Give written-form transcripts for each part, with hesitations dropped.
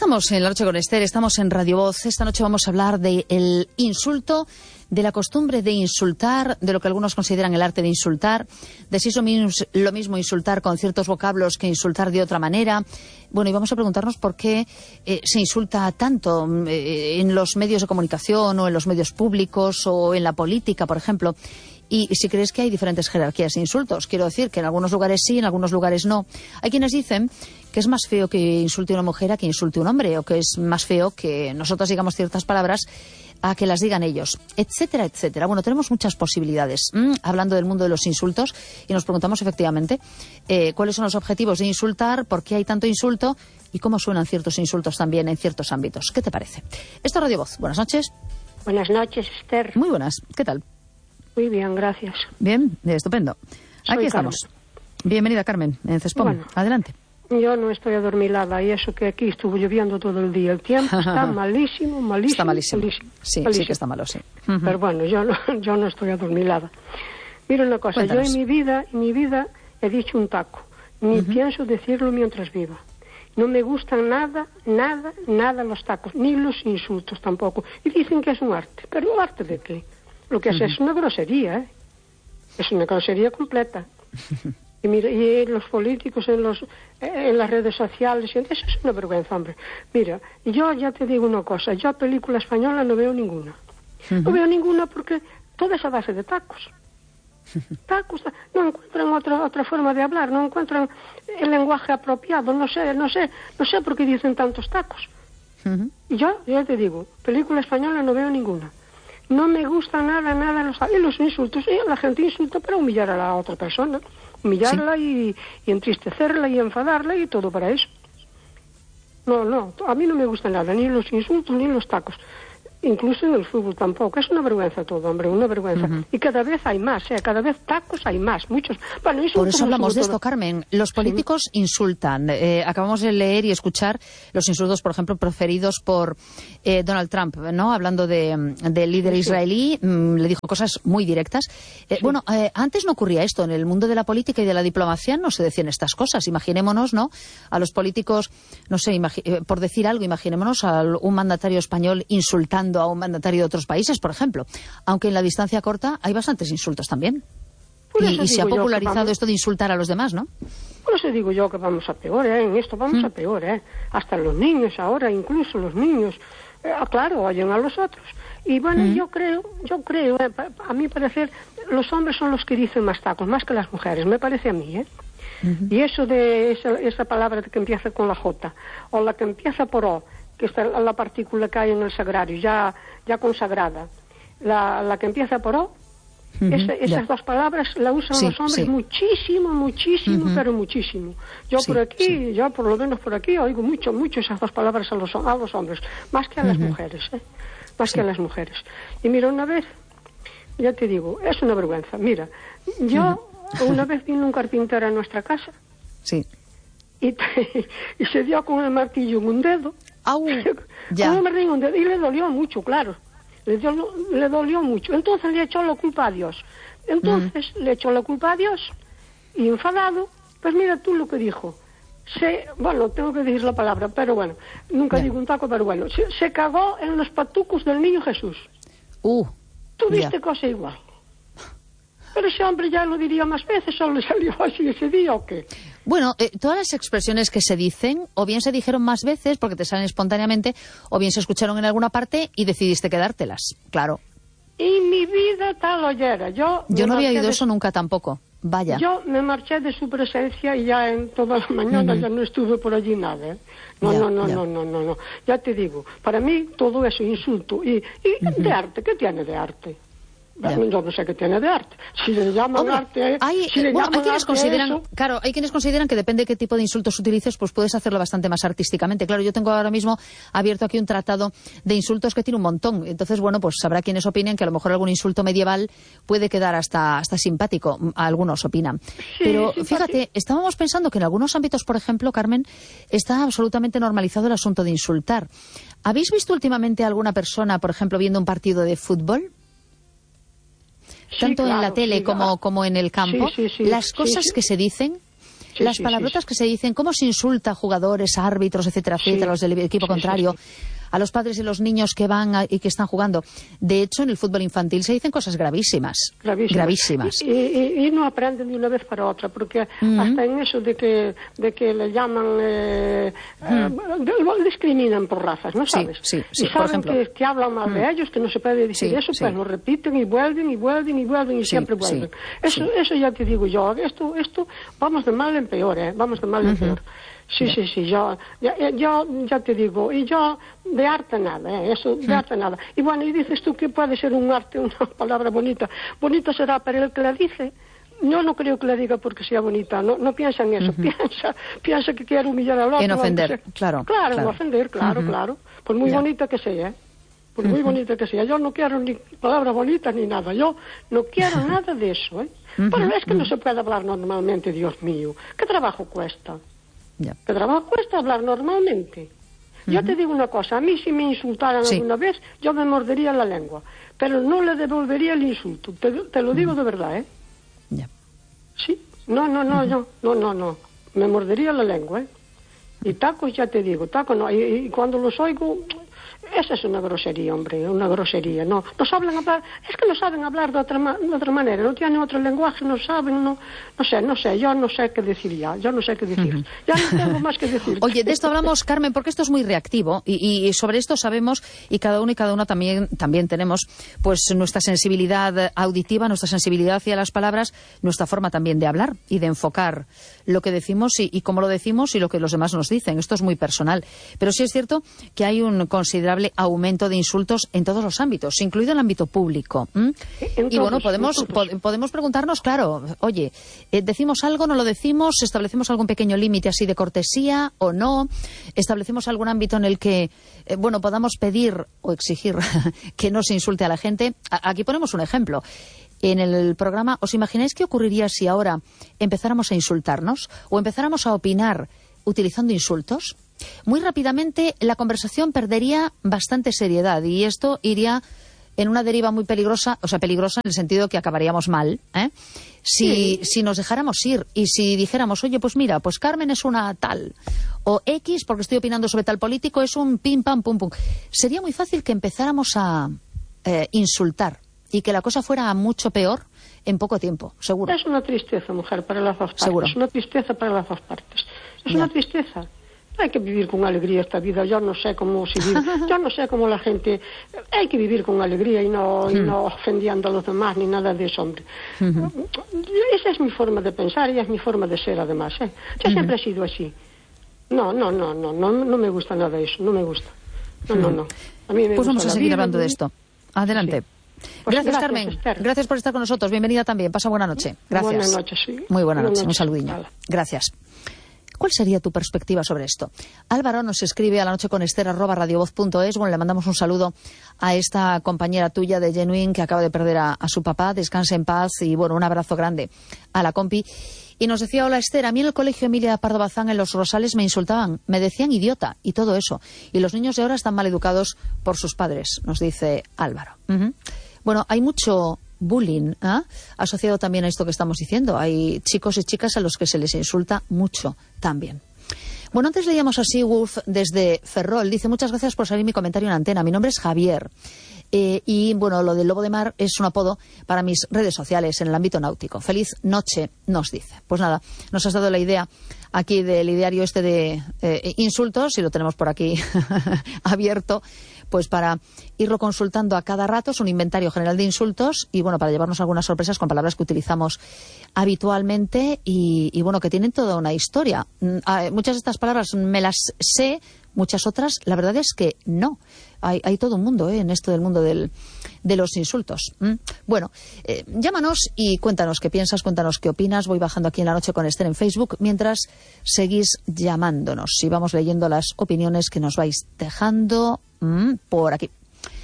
estamos en La Noche con Esther, estamos en Radio Voz. Esta noche vamos a hablar del insulto, de la costumbre de insultar, de lo que algunos consideran el arte de insultar, de si es lo mismo insultar con ciertos vocablos que insultar de otra manera. Bueno, y vamos a preguntarnos por qué se insulta tanto en los medios de comunicación o en los medios públicos o en la política, por ejemplo. Y si crees que hay diferentes jerarquías de insultos. Quiero decir que en algunos lugares sí, en algunos lugares no. Hay quienes dicen que es más feo que insulte una mujer a que insulte un hombre, o que es más feo que nosotros digamos ciertas palabras a que las digan ellos, etcétera, etcétera. Bueno, tenemos muchas posibilidades hablando del mundo de los insultos, y nos preguntamos efectivamente cuáles son los objetivos de insultar, por qué hay tanto insulto y cómo suenan ciertos insultos también en ciertos ámbitos. ¿Qué te parece? Esto es Radio Voz. Buenas noches. Buenas noches, Esther. Muy buenas. ¿Qué tal? Muy bien, gracias. Bien, estupendo. Aquí estamos. Carmen. Bienvenida, Carmen, en Cespón. Bueno, adelante. Yo no estoy adormilada, y eso que aquí estuvo lloviendo todo el día. El tiempo está malísimo, malísimo. Está malísimo. Sí, malísimo. Sí que está malo, sí. Pero bueno, yo no estoy adormilada. Mira una cosa, Cuéntanos. Yo en mi vida he dicho un taco. Ni pienso decirlo mientras viva. No me gustan nada los tacos, ni los insultos tampoco. Y dicen que es un arte. ¿Pero arte de qué? Lo que es una grosería, ¿eh? Es una grosería completa. Y mira, y los políticos en las redes sociales, eso es una vergüenza, hombre. Mira, yo ya te digo una cosa, yo película española no veo ninguna. No veo ninguna porque toda esa base de tacos. Tacos, no encuentran otra forma de hablar, no encuentran el lenguaje apropiado, no sé por qué dicen tantos tacos. Y yo ya te digo, película española no veo ninguna. No me gusta nada los insultos. La gente insulta para humillar a la otra persona. Humillarla, sí. y entristecerla y enfadarla y todo para eso. No, a mí no me gusta nada, ni los insultos ni los tacos. Incluso en el fútbol tampoco. Es una vergüenza todo, hombre, una vergüenza. Y cada vez hay más, cada vez tacos hay más, muchos. Bueno, por eso hablamos de esto, Carmen. Los políticos insultan. Acabamos de leer y escuchar los insultos, por ejemplo, proferidos por Donald Trump, ¿no? Hablando del líder israelí, le dijo cosas muy directas. Bueno, antes no ocurría esto. En el mundo de la política y de la diplomacia no se decían estas cosas. Imaginémonos, ¿no? A los políticos, no sé, por decir algo, imaginémonos a un mandatario español insultando a un mandatario de otros países, por ejemplo. Aunque en la distancia corta hay bastantes insultos también. Y se ha popularizado esto de insultar a los demás, ¿no? Por eso digo yo que vamos a peor, en esto vamos a peor, Hasta los niños ahora, incluso los niños, claro, oyen a los otros. Y bueno, yo creo, a mi parecer, los hombres son los que dicen más tacos, más que las mujeres, me parece a mí, Y eso de esa palabra que empieza con la J, o la que empieza por O, que es la partícula que hay en el sagrario, ya consagrada. La que empieza por O, esas dos palabras la usan los hombres muchísimo, pero muchísimo. Yo por lo menos por aquí, oigo mucho esas dos palabras a los hombres, más que a las mujeres, más que a las mujeres. Y mira, una vez, ya te digo, es una vergüenza. Mira, yo una vez vino un carpintero a nuestra casa. Sí. Y se dio con el martillo en un dedo. Ya. Y le dolió mucho, claro. Le dolió mucho. Entonces le echó la culpa a Dios. Le echó la culpa a Dios. Y enfadado, pues mira tú lo que dijo. Bueno, tengo que decir la palabra, pero bueno, nunca digo un taco, pero bueno. Se cagó en los patucos del niño Jesús. ¿Tuviste cosa igual? Pero ese hombre ya lo diría más veces, ¿o le salió así ese día o qué? Bueno, todas las expresiones que se dicen, o bien se dijeron más veces porque te salen espontáneamente, o bien se escucharon en alguna parte y decidiste quedártelas, claro. Y mi vida tal oyera. Yo no había oído eso nunca tampoco, vaya. Yo me marché de su presencia y ya en toda la mañana ya no estuve por allí nada, No. Ya te digo, para mí todo eso insulto. Y de arte, ¿qué tiene de arte? Yo no sé qué tiene de arte. Si le llaman arte, hay quienes consideran, claro, hay quienes consideran que depende de qué tipo de insultos utilices, pues puedes hacerlo bastante más artísticamente. Claro, yo tengo ahora mismo abierto aquí un tratado de insultos que tiene un montón. Entonces, bueno, pues habrá quienes opinen que a lo mejor algún insulto medieval puede quedar hasta simpático. Algunos opinan. Pero fíjate, estábamos pensando que en algunos ámbitos, por ejemplo, Carmen, está absolutamente normalizado el asunto de insultar. ¿Habéis visto últimamente a alguna persona, por ejemplo, viendo un partido de fútbol? Tanto en la tele como en el campo, las cosas que se dicen, las palabrotas que se dicen, cómo se insulta a jugadores, a árbitros, etcétera, etcétera, los del equipo contrario, a los padres y los niños que van y que están jugando. De hecho, en el fútbol infantil se dicen cosas gravísimas. Gravísimas. Y no aprenden de una vez para otra, porque hasta en eso de que le llaman, discriminan por razas, ¿no sabes? Sí, y saben por ejemplo. que hablan mal de ellos, que no se puede decir eso, pues lo repiten y vuelven y siempre vuelven. Eso ya te digo yo, esto vamos de mal en peor, vamos de mal en peor. Sí, yo ya te digo, y yo de arte nada, eso de arte nada. Y bueno, y dices tú que puede ser un arte, una palabra bonita. Bonita será para el que la dice. Yo no creo que la diga porque sea bonita, no piensa en eso, piensa que quiere humillar al otro. En ofender, claro. Claro, en ofender, claro. Por muy bonita que sea, por muy bonita que sea. Yo no quiero ni palabras bonitas ni nada, yo no quiero nada de eso, Pero es que no se puede hablar normalmente, Dios mío. ¿Qué trabajo cuesta? ¿Qué trabajo cuesta hablar normalmente? Yo te digo una cosa, a mí si me insultaran alguna vez, yo me mordería la lengua, pero no le devolvería el insulto, te lo digo de verdad, Sí, no, me mordería la lengua, Y tacos, ya te digo, tacos no, y cuando los oigo... Esa es una grosería, hombre, una grosería. No saben hablar, es que no saben hablar de otra manera, no tienen otro lenguaje, no saben, no sé, yo no sé qué decir ya no sé qué decir, ya no tengo más que decir. Oye, de esto hablamos, Carmen, porque esto es muy reactivo y sobre esto sabemos, y cada uno y cada una también tenemos pues nuestra sensibilidad auditiva, nuestra sensibilidad hacia las palabras, nuestra forma también de hablar y de enfocar lo que decimos y cómo lo decimos y lo que los demás nos dicen. Esto es muy personal, pero sí es cierto que hay un considerable aumento de insultos en todos los ámbitos, incluido el ámbito público. Y bueno, podemos preguntarnos, claro, oye, ¿decimos algo, no lo decimos? ¿Establecemos algún pequeño límite así de cortesía o no? ¿Establecemos algún ámbito en el que, podamos pedir o exigir que no se insulte a la gente? Aquí ponemos un ejemplo. En el programa, ¿os imagináis qué ocurriría si ahora empezáramos a insultarnos o empezáramos a opinar utilizando insultos? Muy rápidamente la conversación perdería bastante seriedad y esto iría en una deriva muy peligrosa, o sea, peligrosa en el sentido que acabaríamos mal, si nos dejáramos ir y si dijéramos, oye, pues mira, pues Carmen es una tal, o X, porque estoy opinando sobre tal político, es un pim, pam, pum, pum. Sería muy fácil que empezáramos a insultar y que la cosa fuera mucho peor en poco tiempo, seguro. Es una tristeza, mujer, para las dos partes. Seguro. Es una tristeza para las dos partes. Es una tristeza. Hay que vivir con alegría esta vida. Yo no sé cómo seguir. Yo no sé cómo la gente... Hay que vivir con alegría y no ofendiendo a los demás ni nada de eso, hombre. Esa es mi forma de pensar y es mi forma de ser, además. Yo siempre he sido así. No me gusta nada eso. No me gusta. No. A mí me pues vamos gusta a seguir vida, hablando de esto. Adelante. Sí. Pues gracias, Carmen. Esther. Gracias por estar con nosotros. Bienvenida también. Pasa buena noche. Gracias. Buenas noches, sí. Muy buena noche. Un saludiño. Vale. Gracias. ¿Cuál sería tu perspectiva sobre esto? Álvaro nos escribe a lanocheconester@radiovoz.es. Bueno, le mandamos un saludo a esta compañera tuya de Genuine que acaba de perder a su papá. Descanse en paz y, bueno, un abrazo grande a la compi. Y nos decía, hola Esther, a mí en el colegio Emilia Pardo Bazán en Los Rosales me insultaban, me decían idiota y todo eso. Y los niños de ahora están mal educados por sus padres, nos dice Álvaro. Bueno, hay mucho bullying asociado también a esto que estamos diciendo. Hay chicos y chicas a los que se les insulta mucho también. Bueno, antes leíamos a Sigurd desde Ferrol. Dice, muchas gracias por salir mi comentario en antena. Mi nombre es Javier. Y bueno, lo del lobo de mar es un apodo para mis redes sociales en el ámbito náutico. Feliz noche, nos dice. Pues nada, nos has dado la idea aquí del ideario este de insultos, y lo tenemos por aquí abierto, pues para irlo consultando a cada rato. Es un inventario general de insultos y, bueno, para llevarnos algunas sorpresas con palabras que utilizamos habitualmente y bueno, que tienen toda una historia. Muchas de estas palabras me las sé, muchas otras, la verdad es que no. Hay todo un mundo en esto del mundo de los insultos. Bueno, llámanos y cuéntanos qué piensas, cuéntanos qué opinas. Voy bajando aquí en La Noche con Esther en Facebook mientras seguís llamándonos y vamos leyendo las opiniones que nos vais dejando por aquí.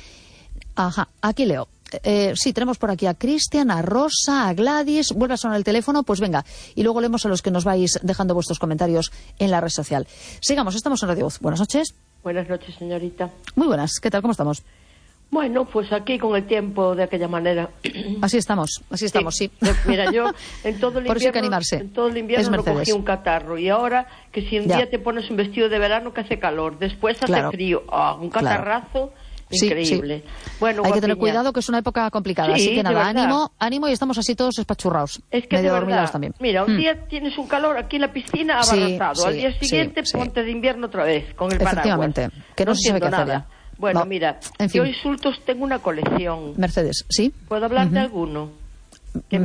Ajá, aquí leo. Sí, tenemos por aquí a Cristian, a Rosa, a Gladys. Vuelve a sonar el teléfono, pues venga. Y luego leemos a los que nos vais dejando vuestros comentarios en la red social. Sigamos, estamos en Radio Voz. Buenas noches. Buenas noches, señorita. Muy buenas, ¿qué tal? ¿Cómo estamos? Bueno, pues aquí con el tiempo de aquella manera. Así estamos, sí. Mira, yo en todo el Por eso hay que invierno, animarse. en todo el invierno no cogí un catarro. Y ahora que si un día te pones un vestido de verano que hace calor, después hace frío, un catarrazo increíble. Sí. Bueno, hay que tener cuidado, que es una época complicada. Así que nada, ánimo, y estamos así todos espachurrados. Es que medio de dormidos también. Mira, un día tienes un calor aquí en la piscina abarrotado. Al día siguiente ponte de invierno otra vez con el paraguas. Efectivamente, que no se sabe qué hacer ya. Bueno, mira, en fin. Yo insultos tengo una colección. Mercedes, ¿sí? ¿Puedo hablar de alguno que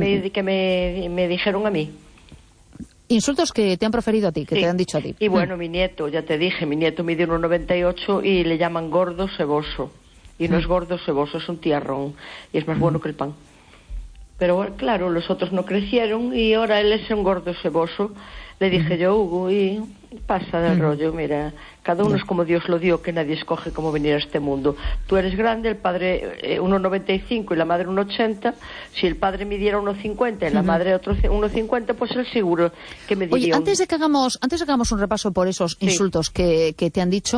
me dijeron a mí? Insultos que te han proferido a ti, que te han dicho a ti. Y bueno, mi nieto, ya te dije, mi nieto mide 1,98 y le llaman gordo ceboso. Y no es gordo ceboso, es un tiarrón. Y es más bueno que el pan. Pero claro, los otros no crecieron y ahora él es un gordo ceboso. Le dije yo, Hugo, y pasa del rollo, mira, cada uno es como Dios lo dio, que nadie escoge cómo venir a este mundo. Tú eres grande, el padre 1,95 y la madre 1,80. Si el padre midiera 1,50 y la madre 1,50, pues él seguro que me diría... Oye, antes de que hagamos un repaso por esos insultos que te han dicho,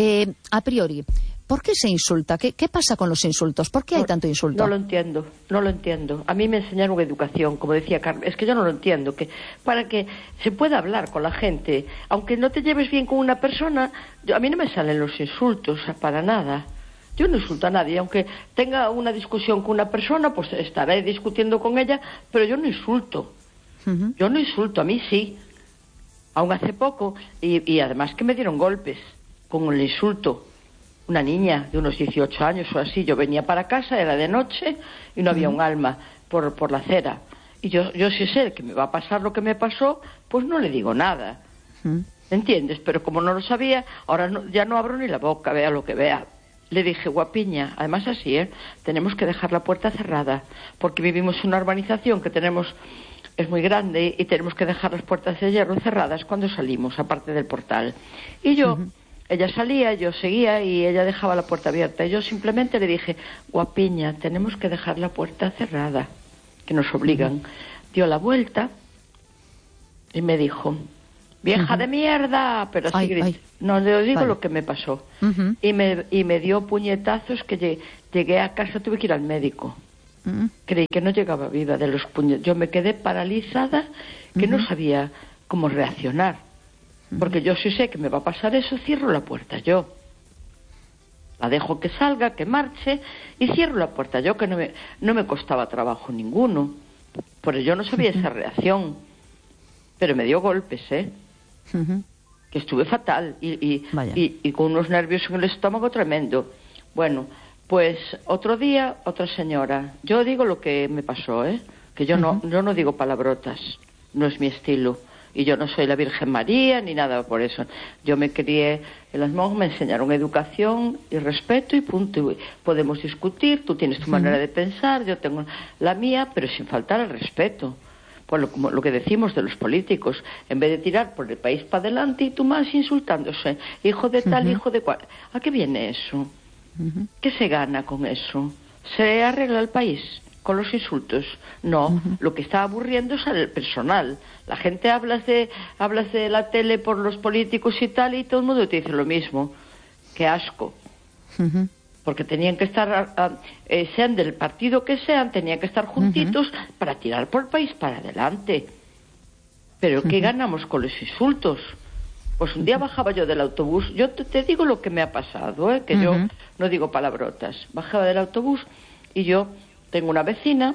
a priori, ¿por qué se insulta? ¿Qué pasa con los insultos? ¿Por qué hay tanto insulto? No lo entiendo. A mí me enseñaron educación, como decía Carmen. Es que yo no lo entiendo. Para que se pueda hablar con la gente, aunque no te lleves bien con una persona, a mí no me salen los insultos, para nada. Yo no insulto a nadie. Aunque tenga una discusión con una persona, pues estaré discutiendo con ella, pero yo no insulto. Yo no insulto, a mí sí. Aún hace poco, y además que me dieron golpes con el insulto. Una niña de unos 18 años o así, yo venía para casa, era de noche y no había un alma por la acera. Y yo sí sé que me va a pasar lo que me pasó, pues no le digo nada. ¿Entiendes? Pero como no lo sabía, ahora ya no abro ni la boca, vea lo que vea. Le dije, guapiña, además así, tenemos que dejar la puerta cerrada, porque vivimos en una urbanización que es muy grande y tenemos que dejar las puertas de hierro cerradas cuando salimos, aparte del portal. Y yo... Ella salía, yo seguía y ella dejaba la puerta abierta. Y yo simplemente le dije, guapiña, tenemos que dejar la puerta cerrada, que nos obligan. Dio la vuelta y me dijo, vieja de mierda, pero así grité. No le digo lo que me pasó. Y me dio puñetazos que llegué a casa, tuve que ir al médico. Creí que no llegaba viva de los puñetazos. Yo me quedé paralizada, que no sabía cómo reaccionar. Porque yo sí sé que me va a pasar eso, cierro la puerta yo. La dejo que salga, que marche y cierro la puerta yo, que no me costaba trabajo ninguno. Pero yo no sabía esa reacción. Pero me dio golpes, que estuve fatal y con unos nervios en el estómago tremendo. Bueno, pues otro día, otra señora. Yo digo lo que me pasó, que yo no digo palabrotas, no es mi estilo. Y yo no soy la Virgen María ni nada por eso. Yo me crié en las monjas, me enseñaron educación y respeto y punto. Y podemos discutir, tú tienes tu manera de pensar, yo tengo la mía, pero sin faltar al respeto. Por lo que decimos de los políticos, en vez de tirar por el país para adelante y tú más insultándose, hijo de tal, hijo de cual. ¿A qué viene eso? ¿Qué se gana con eso? ¿Se arregla el país con los insultos? No, lo que está aburriendo es al personal. La gente hablas de la tele por los políticos y tal, y todo el mundo te dice lo mismo. Qué asco. Porque tenían que estar, sean del partido que sean, tenían que estar juntitos para tirar por el país para adelante. Pero ¿qué ganamos con los insultos? Pues un día bajaba yo del autobús, yo te digo lo que me ha pasado, que yo no digo palabrotas. Bajaba del autobús y yo tengo una vecina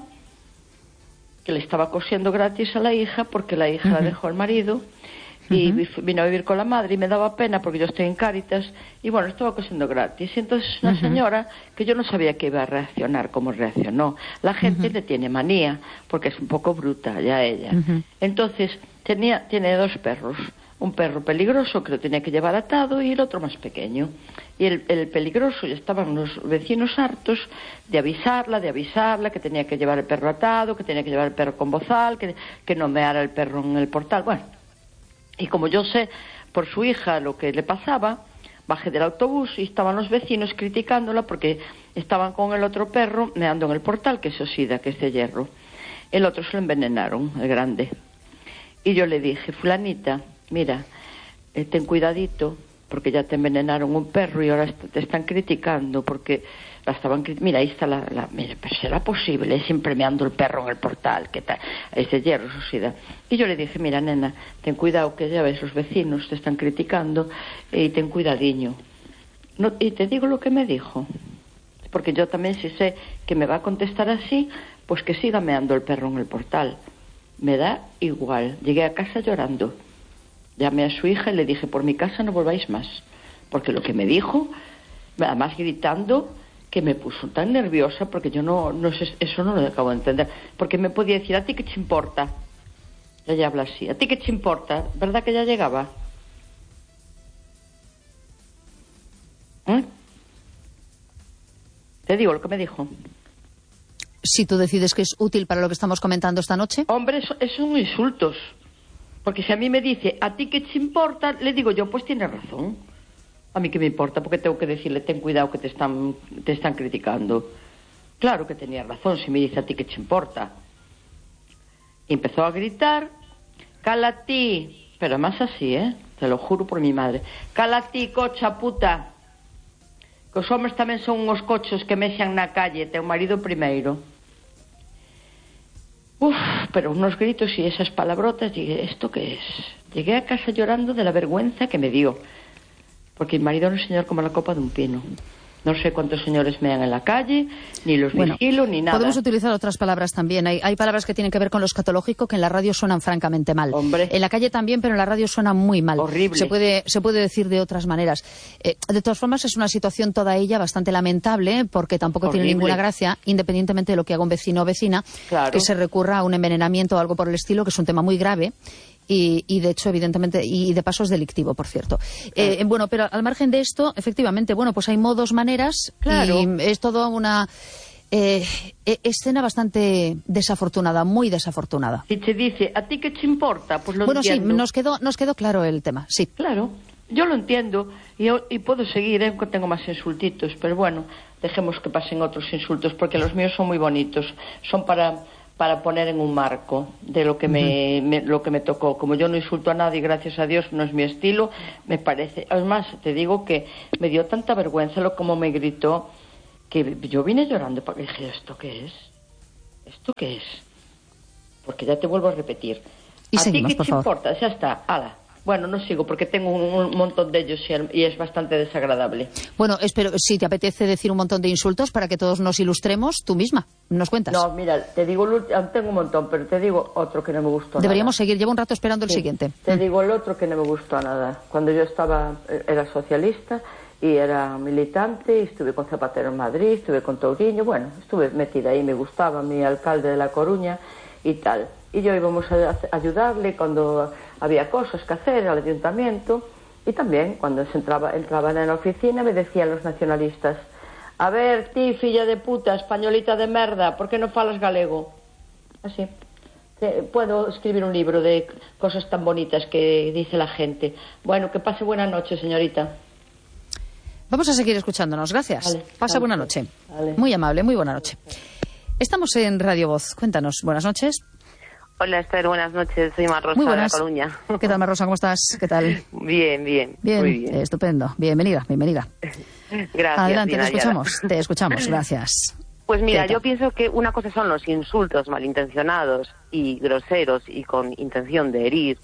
que le estaba cosiendo gratis a la hija porque la hija la dejó el marido y vino a vivir con la madre y me daba pena porque yo estoy en Cáritas y bueno, estaba cosiendo gratis. Y entonces una señora que yo no sabía que iba a reaccionar como reaccionó. La gente le tiene manía porque es un poco bruta ya ella. Entonces tiene dos perros. Un perro peligroso que lo tenía que llevar atado y el otro más pequeño. Y el peligroso, ya estaban los vecinos hartos de avisarla que tenía que llevar el perro atado, que tenía que llevar el perro con bozal, que no meara el perro en el portal. Bueno, y como yo sé por su hija lo que le pasaba, bajé del autobús y estaban los vecinos criticándola porque estaban con el otro perro meando en el portal, que es Osida, que es de hierro. El otro se lo envenenaron, el grande. Y yo le dije, fulanita, mira, ten cuidadito, porque ya te envenenaron un perro y ahora te están criticando porque la estaban mira, ahí está mira, pero será posible, siempre me ando el perro en el portal, ¿qué tal? Es de hierro, suicida. Y yo le dije, mira, nena, ten cuidado, que ya ves, los vecinos te están criticando, y ten cuidadiño. No, y te digo lo que me dijo, porque yo también, si sé que me va a contestar así, pues que siga meando el perro en el portal. Me da igual. Llegué a casa llorando. Llamé a su hija y le dije, por mi casa no volváis más. Porque lo que me dijo, además gritando, que me puso tan nerviosa, porque yo no sé, eso no lo acabo de entender. Porque me podía decir, ¿a ti qué te importa? Ella habla así, ¿a ti qué te importa? ¿Verdad que ya llegaba? Te digo lo que me dijo. Si tú decides que es útil para lo que estamos comentando esta noche. Hombre, eso son insultos. Porque si a mí me dice, ¿a ti qué te importa? Le digo yo, pues tienes razón. A mí qué me importa, porque tengo que decirle, ten cuidado que te están criticando. Claro que tenía razón, si me dice, ¿a ti qué te importa? Y empezó a gritar, cala-ti, pero más así, te lo juro por mi madre. Cala-ti, cocha puta. Que os hombres tamén son uns cochos que mexan na calle, teu marido primeiro. Pero unos gritos y esas palabrotas, dije, ¿esto qué es? Llegué a casa llorando de la vergüenza que me dio, porque mi marido es un señor como la copa de un pino. No sé cuántos señores mean en la calle, ni los vigilo, ni nada. Podemos utilizar otras palabras también. Hay palabras que tienen que ver con lo escatológico que en la radio suenan francamente mal. Hombre. En la calle también, pero en la radio suena muy mal. Horrible. Se puede decir de otras maneras. De todas formas, es una situación toda ella bastante lamentable, porque tampoco Horrible. tiene ninguna gracia, independientemente de lo que haga un vecino o vecina, claro, que se recurra a un envenenamiento o algo por el estilo, que es un tema muy grave. Y de hecho, evidentemente, y de paso es delictivo, por cierto. Bueno, pero al margen de esto, efectivamente, bueno, pues hay modos, maneras, claro, y es toda una escena bastante desafortunada, muy desafortunada. Si te dice, ¿a ti qué te importa? Pues lo entiendo. Bueno, sí, nos quedó claro el tema, sí. Claro, yo lo entiendo, y puedo seguir, que tengo más insultitos, pero bueno, dejemos que pasen otros insultos, porque los míos son muy bonitos, son para poner en un marco de lo que lo que me tocó. Como yo no insulto a nadie, gracias a Dios, no es mi estilo, me parece. Además, te digo que me dio tanta vergüenza como me gritó, que yo vine llorando, porque dije, ¿esto qué es? ¿Esto qué es? Porque ya te vuelvo a repetir. Y ¿A seguimos, ti qué por te favor. importa? Ya está, ala. Bueno, no sigo porque tengo un montón de ellos y es bastante desagradable. Bueno, espero, si te apetece decir un montón de insultos para que todos nos ilustremos, tú misma, ¿nos cuentas? No, mira, te digo, tengo un montón, pero te digo otro que no me gustó. Deberíamos nada. seguir, llevo un rato esperando el siguiente. Te digo el otro que no me gustó nada. Cuando yo era socialista y era militante, y estuve con Zapatero en Madrid, estuve con Touriño, bueno, estuve metida ahí, me gustaba mi alcalde de La Coruña y tal. Y yo íbamos a ayudarle cuando había cosas que hacer al ayuntamiento, y también cuando entraban en la oficina me decían los nacionalistas, a ver, ti, filla de puta, españolita de merda, ¿por qué no falas galego? Así. Puedo escribir un libro de cosas tan bonitas que dice la gente. Bueno, que pase buena noche, señorita. Vamos a seguir escuchándonos, gracias. Vale, Pasa buena noche. Vale. Muy amable, muy buena noche. Estamos en Radio Voz, cuéntanos, buenas noches. Hola Esther, buenas noches, soy Mar Rosa Muy de La buenas. Coruña. ¿Qué tal, Mar Rosa? ¿Cómo estás? ¿Qué tal? Bien, muy bien. Estupendo. Bienvenida. Gracias. Adelante, bien te escuchamos, gracias. Pues mira, yo pienso que una cosa son los insultos malintencionados y groseros y con intención de herir,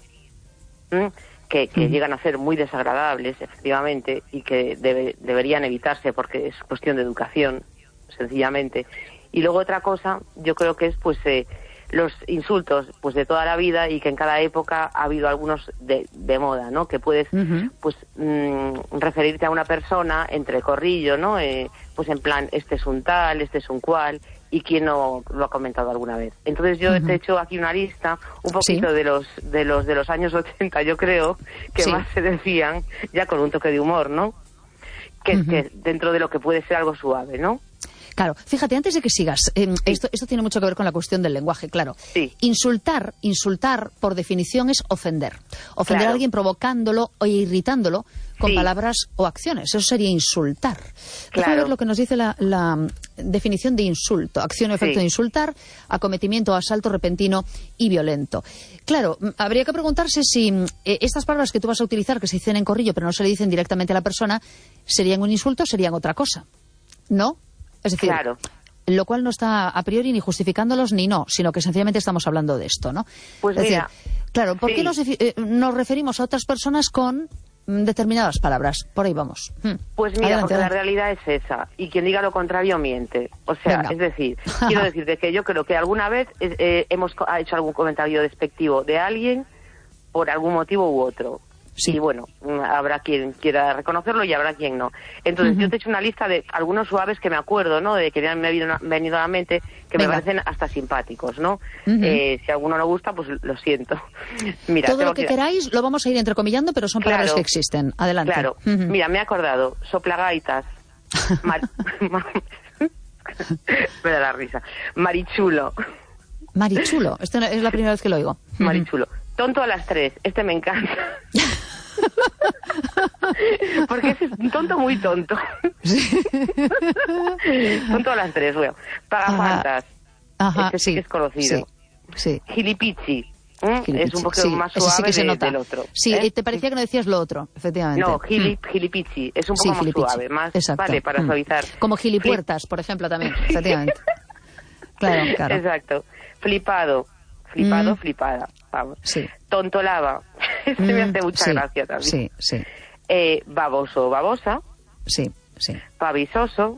que llegan a ser muy desagradables, efectivamente, y que deberían evitarse porque es cuestión de educación, sencillamente. Y luego otra cosa, yo creo que es pues los insultos pues de toda la vida, y que en cada época ha habido algunos de moda, ¿no? Que puedes pues referirte a una persona entre corrillo, ¿no? Pues en plan, este es un tal, este es un cual, y quién no lo ha comentado alguna vez. Entonces yo te he hecho aquí una lista un poquito Sí. de los años 80, yo creo, que Sí. más se decían, ya con un toque de humor, ¿no? Que dentro de lo que puede ser algo suave, ¿no? Claro, fíjate, antes de que sigas, esto tiene mucho que ver con la cuestión del lenguaje, claro. Sí. Insultar, por definición, es ofender. Ofender a alguien provocándolo o irritándolo con palabras o acciones. Eso sería insultar. Déjame ver lo que nos dice la definición de insulto. Acción o efecto de insultar, acometimiento o asalto repentino y violento. Claro, habría que preguntarse si estas palabras que tú vas a utilizar, que se dicen en corrillo pero no se le dicen directamente a la persona, ¿serían un insulto o serían otra cosa? ¿No? Es decir, lo cual no está a priori ni justificándolos ni no, sino que sencillamente estamos hablando de esto, ¿no? Pues es mira, decir, claro, ¿por qué nos referimos a otras personas con determinadas palabras? Por ahí vamos. Pues mira, porque la realidad es esa, y quien diga lo contrario miente. O sea, es decir, quiero decirte que yo creo que alguna vez hemos hecho algún comentario despectivo de alguien por algún motivo u otro. Sí. Y bueno, habrá quien quiera reconocerlo y habrá quien no. Entonces yo te he hecho una lista de algunos suaves que me acuerdo, ¿no? De que me han venido a la mente, que me parecen hasta simpáticos, ¿no? Si a alguno no gusta, pues lo siento. Mira, todo lo que queráis lo vamos a ir entrecomillando, pero son palabras que existen. Adelante. Claro. Mira, me he acordado. Soplagaitas. Me da la risa. Marichulo. Marichulo. Esta es la primera vez que lo oigo. Marichulo. Tonto a las 3. Este me encanta. Porque es un tonto muy tonto. Tonto a las 3, bueno. Pagafantas. Este es conocido. Sí. Gilipichi. Es un poco más suave del otro. Sí, te parecía que no decías lo otro, efectivamente. No, gilipichi. Es un poco más suave, más vale, para suavizar. Como gilipuertas, por ejemplo, también, efectivamente. Claro. Exacto. Flipada. Vamos. Sí. Tontolaba. Me hace mucha gracia también. Sí. Baboso, babosa. Sí. Pavisoso.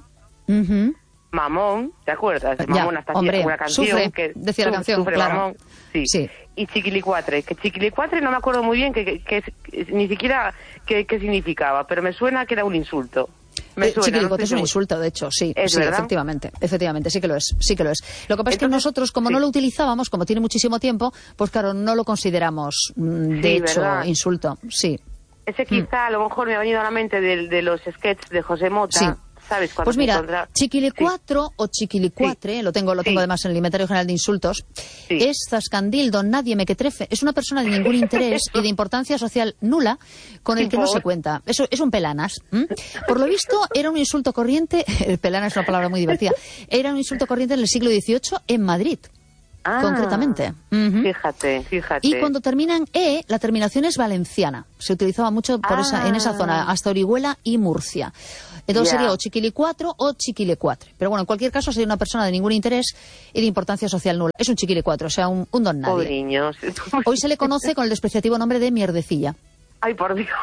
Mamón, ¿te acuerdas? Mamón, hasta hombre, una canción sufre, que decía la canción, sufre claro. Mamón. Sí. Y chiquilicuatre, que chiquilicuatre no me acuerdo muy bien que ni siquiera qué significaba, pero me suena que era un insulto. Chiquilicuatre es un insulto, de hecho, sí, efectivamente, sí que lo es. Lo que pasa es que nosotros, como no lo utilizábamos, como tiene muchísimo tiempo, pues claro, no lo consideramos, de hecho, ¿verdad? Insulto, sí. Ese quizá, a lo mejor me ha venido a la mente de los sketches de José Mota. Sí. ¿Sabes? Pues mira, chiquilicuatro o chiquilicuatre, lo tengo además en el Inventario General de Insultos, es zascandildo, nadie me que trefe, es una persona de ningún interés y de importancia social nula con el que no se cuenta. Eso es un pelanas. Por lo visto, era un insulto corriente, pelanas es una palabra muy divertida, era un insulto corriente en el siglo XVIII en Madrid. Concretamente. Fíjate. Y cuando termina en E, la terminación es valenciana. Se utilizaba mucho en esa zona, hasta Orihuela y Murcia. Entonces sería o chiquilicuatro o chiquilecuatre. Pero bueno, en cualquier caso sería una persona de ningún interés y de importancia social nula. Es un chiquilicuatro, o sea, un don nadie. Pobriños. Hoy se le conoce con el despreciativo nombre de mierdecilla. Ay, por Dios.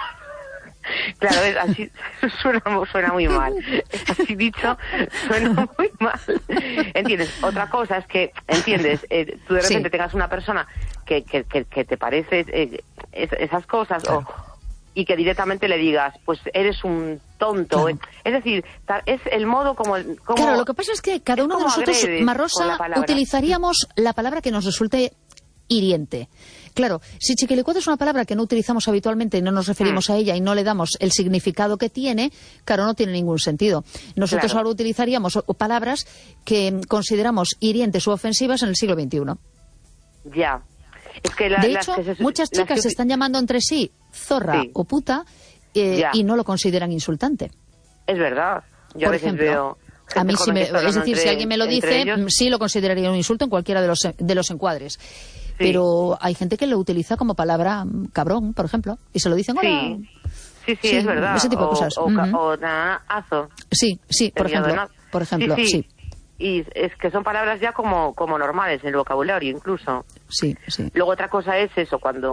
Claro, así suena muy mal. Así dicho, suena muy mal. ¿Entiendes? Otra cosa es que, ¿entiendes? Tú de repente tengas una persona que te parece esas cosas y que directamente le digas, pues eres un tonto. Claro. Es decir, es el modo como... Claro, lo que pasa es que cada uno de nosotros, Marrosa, utilizaríamos la palabra que nos resulte hiriente. Claro, si chiquilicuatre es una palabra que no utilizamos habitualmente y no nos referimos a ella y no le damos el significado que tiene, claro, no tiene ningún sentido. Nosotros ahora utilizaríamos palabras que consideramos hirientes u ofensivas en el siglo XXI. Ya. Es que de hecho, muchas chicas se están llamando entre sí zorra o puta y no lo consideran insultante. Es verdad. Yo a veces veo... A mí sí es decir, si alguien me lo dice, sí lo consideraría un insulto en cualquiera de los encuadres. Sí. Pero hay gente que lo utiliza como palabra cabrón, por ejemplo, y se lo dicen hola. Sí, es verdad. Ese tipo de cosas. O nanazo. Sí, por ejemplo, sí. Y es que son palabras ya como normales en el vocabulario, incluso. Sí. Luego otra cosa es eso, cuando